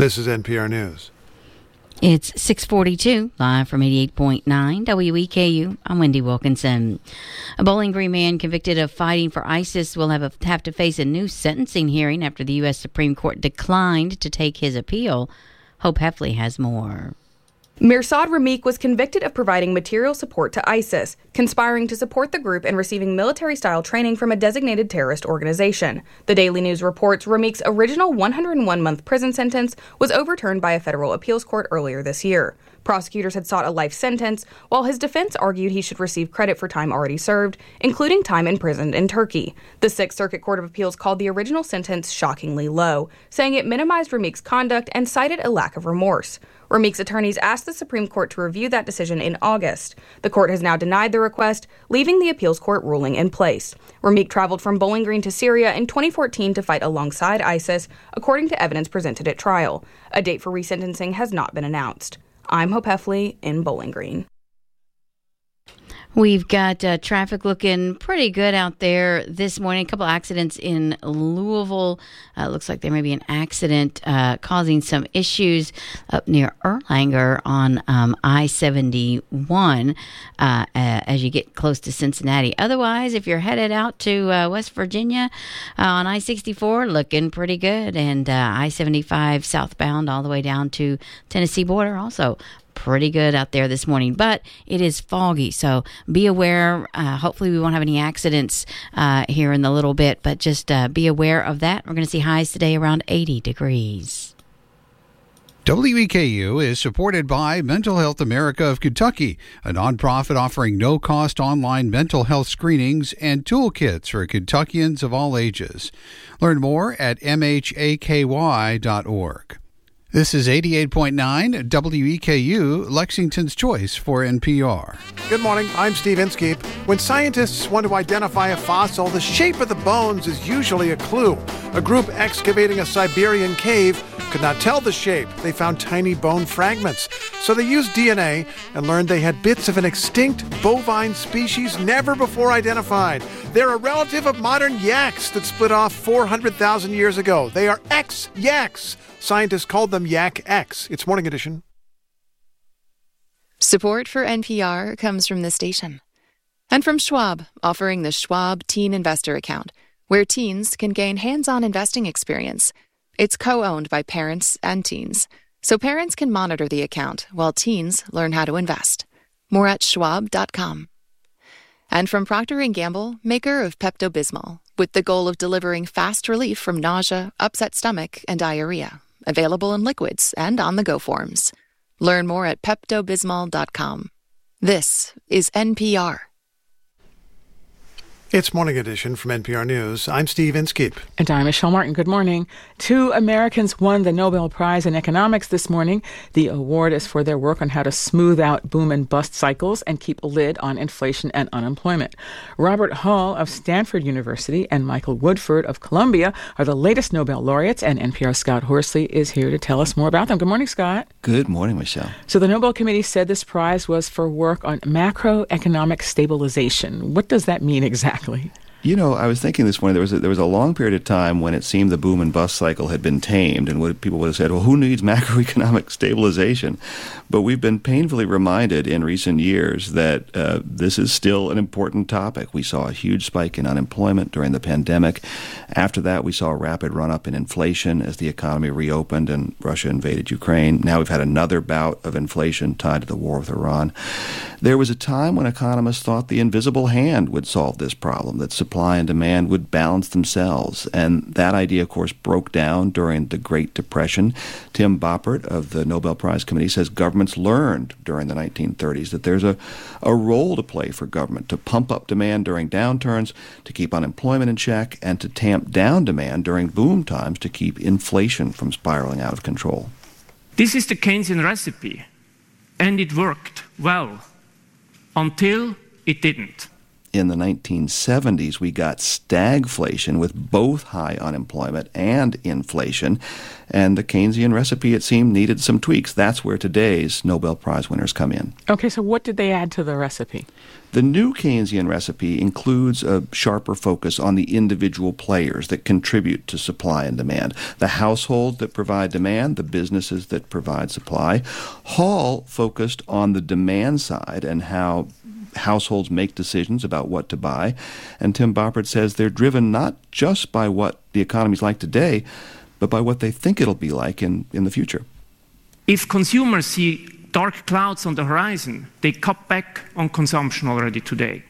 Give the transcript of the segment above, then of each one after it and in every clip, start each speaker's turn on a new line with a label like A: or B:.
A: This is NPR News.
B: It's 6:42, live from 88.9 WEKU. I'm Wendy Wilkinson. A Bowling Green man convicted of fighting for ISIS will have to face a new sentencing hearing after the U.S. Supreme Court declined to take his appeal. Hope Heffley has more.
C: Mirsad Ramik was convicted of providing material support to ISIS, conspiring to support the group and receiving military-style training from a designated terrorist organization. The Daily News reports Ramik's original 101-month prison sentence was overturned by a federal appeals court earlier this year. Prosecutors had sought a life sentence, while his defense argued he should receive credit for time already served, including time imprisoned in Turkey. The Sixth Circuit Court of Appeals called the original sentence shockingly low, saying it minimized Ramik's conduct and cited a lack of remorse. Ramik's attorneys asked the Supreme Court to review that decision in August. The court has now denied the request, leaving the appeals court ruling in place. Ramik traveled from Bowling Green to Syria in 2014 to fight alongside ISIS, according to evidence presented at trial. A date for resentencing has not been announced. I'm Hope Heffley in Bowling Green.
B: We've got traffic looking pretty good out there this morning. A couple accidents in Louisville. Looks like there may be an accident causing some issues up near Erlanger on I-71 as you get close to Cincinnati. Otherwise, if you're headed out to West Virginia on I-64, looking pretty good. And I-75 southbound all the way down to Tennessee border also pretty good out there this morning, but it is foggy, so be aware. Hopefully we won't have any accidents here in a little bit, but just be aware of that. We're going to see highs today around 80 degrees.
D: WEKU is supported by Mental Health America of Kentucky, a nonprofit offering no-cost online mental health screenings and toolkits for Kentuckians of all ages. Learn more at mhaky.org. This is 88.9 WEKU, Lexington's Choice for NPR.
A: Good morning, I'm Steve Inskeep. When scientists want to identify a fossil, the shape of the bones is usually a clue. A group excavating a Siberian cave could not tell the shape. They found tiny bone fragments. So they used DNA and learned they had bits of an extinct bovine species never before identified. They're a relative of modern yaks that split off 400,000 years ago. They are X-yaks. Scientists called them Yak X. It's Morning Edition.
E: Support for NPR comes from this station. And from Schwab, offering the Schwab Teen Investor Account, where teens can gain hands-on investing experience. It's co-owned by parents and teens, so parents can monitor the account while teens learn how to invest. More at schwab.com. And from Procter & Gamble, maker of Pepto-Bismol, with the goal of delivering fast relief from nausea, upset stomach, and diarrhea. Available in liquids and on-the-go forms. Learn more at PeptoBismol.com. This is NPR.
A: It's Morning Edition from NPR News. I'm Steve Inskeep.
F: And I'm Michelle Martin. Good morning. 2 Americans won the Nobel Prize in Economics this morning. The award is for their work on how to smooth out boom and bust cycles and keep a lid on inflation and unemployment. Robert Hall of Stanford University and Michael Woodford of Columbia are the latest Nobel laureates, and NPR's Scott Horsley is here to tell us more about them. Good morning, Scott.
G: Good morning, Michelle.
F: So the Nobel Committee said this prize was for work on macroeconomic stabilization. What does that mean exactly?
G: You know, I was thinking this morning, there was a long period of time when it seemed the boom and bust cycle had been tamed, and people would have said, well, who needs macroeconomic stabilization? But we've been painfully reminded in recent years that this is still an important topic. We saw a huge spike in unemployment during the pandemic. After that, we saw a rapid run-up in inflation as the economy reopened and Russia invaded Ukraine. Now we've had another bout of inflation tied to the war with Iran. There was a time when economists thought the invisible hand would solve this problem, that supply and demand would balance themselves. And that idea, of course, broke down during the Great Depression. Tim Boppert of the Nobel Prize Committee says governments learned during the 1930s that there's a role to play for government to pump up demand during downturns, to keep unemployment in check, and to tamp down demand during boom times to keep inflation from spiraling out of control.
H: This is the Keynesian recipe, and it worked well until it didn't.
G: in the 1970s, we got stagflation with both high unemployment and inflation. And the Keynesian recipe, it seemed, needed some tweaks. That's where today's Nobel Prize winners come in.
F: Okay, so what did they add to the recipe?
G: The new Keynesian recipe includes a sharper focus on the individual players that contribute to supply and demand. The households that provide demand, the businesses that provide supply. Hall focused on the demand side and how households make decisions about what to buy. And Tim Boppert says they're driven not just by what the economy's like today, but by what they think it'll be like in the future.
H: If consumers see dark clouds on the horizon, they cut back on consumption already today.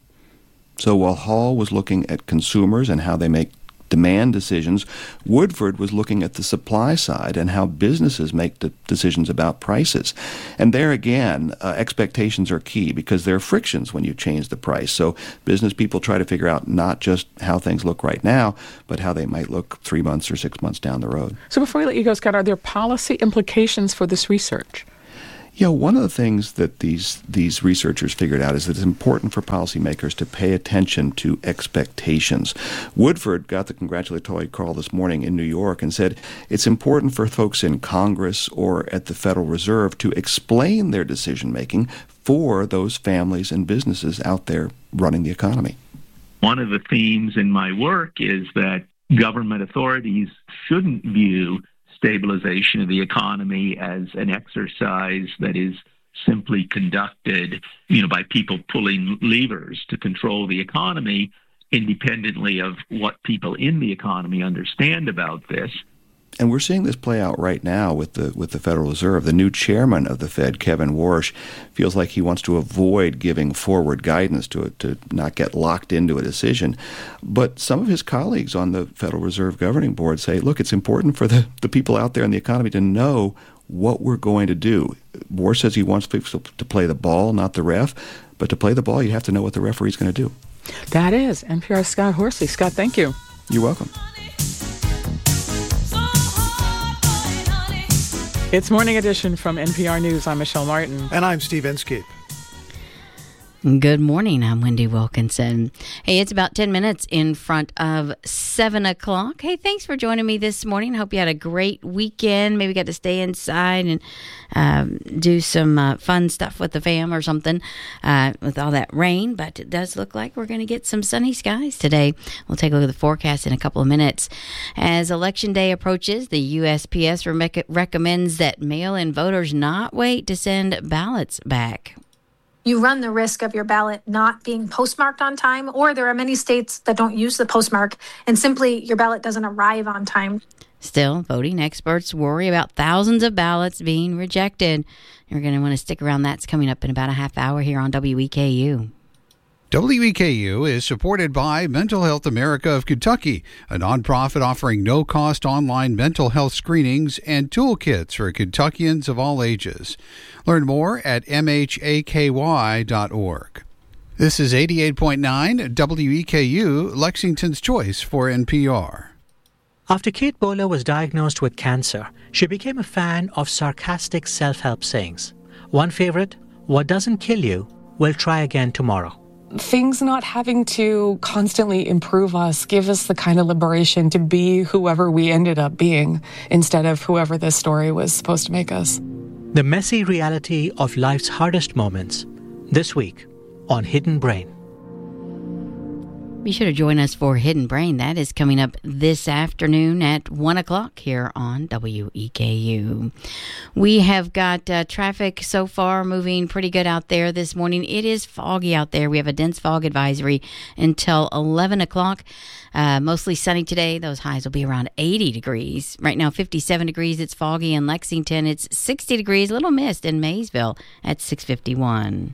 G: So while Hall was looking at consumers and how they make demand decisions, Woodford was looking at the supply side and how businesses make the decisions about prices. And there again, expectations are key because there are frictions when you change the price. So business people try to figure out not just how things look right now, but how they might look 3 months or 6 months down the road.
F: So before we let you go, Scott, are there policy implications for this research?
G: Yeah, one of the things that these researchers figured out is that it's important for policymakers to pay attention to expectations. Woodford got the congratulatory call this morning in New York and said it's important for folks in Congress or at the Federal Reserve to explain their decision-making for those families and businesses out there running the economy.
I: One of the themes in my work is that government authorities shouldn't view stabilization of the economy as an exercise that is simply conducted, by people pulling levers to control the economy, independently of what people in the economy understand about this.
G: And we're seeing this play out right now with the Federal Reserve. The new chairman of the Fed, Kevin Warsh, feels like he wants to avoid giving forward guidance to not get locked into a decision. But some of his colleagues on the Federal Reserve Governing Board say, look, it's important for the people out there in the economy to know what we're going to do. Warsh says he wants people to play the ball, not the ref. But to play the ball, you have to know what the referee's going to do.
F: That is NPR's Scott Horsley. Scott, thank you.
G: You're welcome.
F: It's Morning Edition from NPR News. I'm Michelle Martin.
A: And I'm Steve Inskeep.
B: Good morning. I'm Wendy Wilkinson. Hey, it's about 10 minutes in front of 7 o'clock. Hey, thanks for joining me this morning. Hope you had a great weekend. Maybe got to stay inside and do some fun stuff with the fam or something with all that rain. But it does look like we're going to get some sunny skies today. We'll take a look at the forecast in a couple of minutes. As Election Day approaches, the USPS recommends that mail-in voters not wait to send ballots back.
J: You run the risk of your ballot not being postmarked on time, or there are many states that don't use the postmark, and simply your ballot doesn't arrive on time.
B: Still, voting experts worry about thousands of ballots being rejected. You're going to want to stick around. That's coming up in about a half hour here on WEKU.
D: WEKU is supported by Mental Health America of Kentucky, a nonprofit offering no-cost online mental health screenings and toolkits for Kentuckians of all ages. Learn more at mhaky.org. This is 88.9 WEKU, Lexington's Choice for NPR.
K: After Kate Bowler was diagnosed with cancer, she became a fan of sarcastic self-help sayings. One favorite, "What doesn't kill you will try again tomorrow."
L: Things not having to constantly improve us give us the kind of liberation to be whoever we ended up being instead of whoever this story was supposed to make us.
K: The messy reality of life's hardest moments, this week on Hidden Brain.
B: Be sure to join us for Hidden Brain. That is coming up this afternoon at 1 o'clock here on WEKU. We have got traffic so far moving pretty good out there this morning. It is foggy out there. We have a dense fog advisory until 11 o'clock. Mostly sunny today. Those highs will be around 80 degrees. Right now, 57 degrees. It's foggy in Lexington. It's 60 degrees. A little mist in Maysville at 6:51.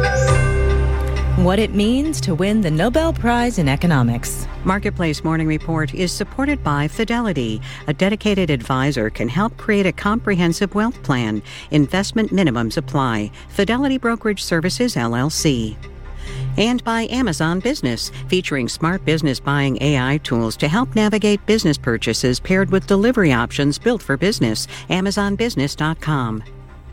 M: What it means to win the Nobel Prize in Economics.
N: Marketplace Morning Report is supported by Fidelity. A dedicated advisor can help create a comprehensive wealth plan. Investment minimums apply. Fidelity Brokerage Services, LLC. And by Amazon Business, featuring smart business buying AI tools to help navigate business purchases paired with delivery options built for business. AmazonBusiness.com.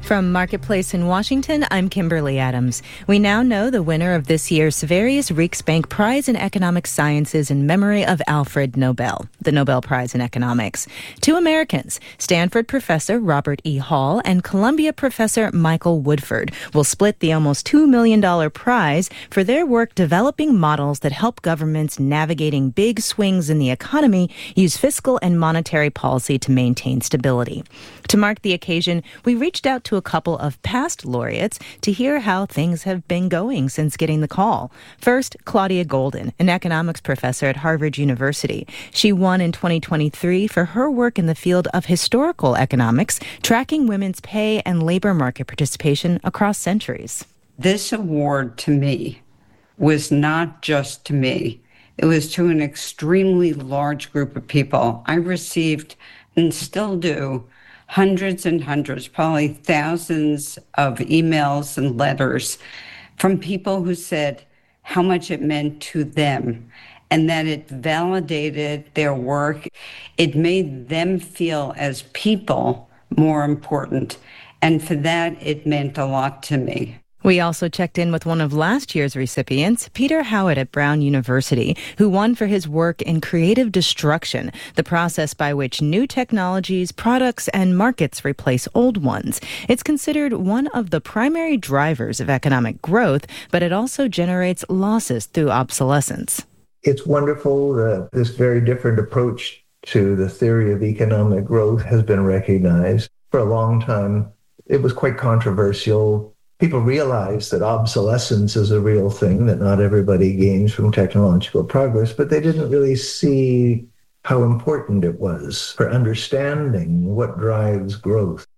M: From Marketplace in Washington, I'm Kimberly Adams. We now know the winner of this year's Severius Rijksbank Prize in Economic Sciences in memory of Alfred Nobel, the Nobel Prize in Economics. Two Americans, Stanford professor Robert E. Hall and Columbia professor Michael Woodford, will split the almost $2 million prize for their work developing models that help governments navigating big swings in the economy use fiscal and monetary policy to maintain stability. To mark the occasion, we reached out to a couple of past laureates to hear how things have been going since getting the call. First, Claudia Golden, an economics professor at Harvard University. She won in 2023 for her work in the field of historical economics, tracking women's pay and labor market participation across centuries.
O: This award to me was not just to me. It was to an extremely large group of people. I received, and still do, hundreds and hundreds, probably thousands of emails and letters from people who said how much it meant to them and that it validated their work. It made them feel as people more important. And for that, it meant a lot to me.
M: We also checked in with one of last year's recipients, Peter Howitt at Brown University, who won for his work in creative destruction, the process by which new technologies, products, and markets replace old ones. It's considered one of the primary drivers of economic growth, but it also generates losses through obsolescence.
P: It's wonderful that this very different approach to the theory of economic growth has been recognized. For a long time, it was quite controversial. People realized that obsolescence is a real thing, that not everybody gains from technological progress, but they didn't really see how important it was for understanding what drives growth.